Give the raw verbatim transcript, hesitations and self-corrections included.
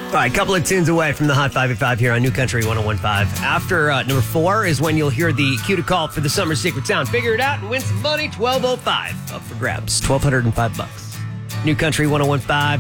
All right, a couple of tunes away from the Hot five at five here on New Country one oh one point five. After uh, number four is when you'll hear the cue to call for the Summer Secret Sound. Figure it out and win some money. twelve oh five up for grabs. twelve oh five bucks. New Country one oh one point five.